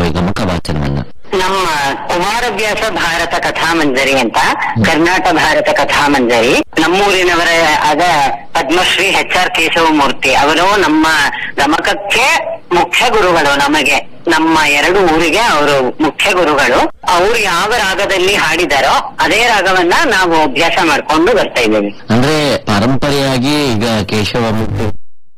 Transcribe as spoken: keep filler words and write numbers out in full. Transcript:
ಮಾಡಿಕೊಡಿ ಗಮಕ ವಾಚನವನ್ನ. ನಮ್ಮ ಕುಮಾರವ್ಯಾಸ ಭಾರತ ಕಥಾಮಂಜರಿ ಅಂತ ಕರ್ನಾಟಕ ಭಾರತ ಕಥಾಮಂಜರಿ, ನಮ್ಮೂರಿನವರ ಆದ ಪದ್ಮಶ್ರೀ ಎಚ್ ಆರ್ ಕೇಶವಮೂರ್ತಿ ಅವರು ನಮ್ಮ ಗಮಕಕ್ಕೆ ಮುಖ್ಯ ಗುರುಗಳು. ನಮಗೆ ನಮ್ಮ ಎರಡು ಊರಿಗೆ ಅವರು ಮುಖ್ಯ ಗುರುಗಳು. ಅವ್ರು ಯಾವ ರಾಗದಲ್ಲಿ ಹಾಡಿದಾರೋ ಅದೇ ರಾಗವನ್ನ ನಾವು ಅಭ್ಯಾಸ ಮಾಡ್ಕೊಂಡು ಬರ್ತಾ ಇದ್ದೀವಿ. ಅಂದ್ರೆ ಪರಂಪರೆಯಾಗಿ ಈಗ ಕೇಶವಮೂರ್ತಿ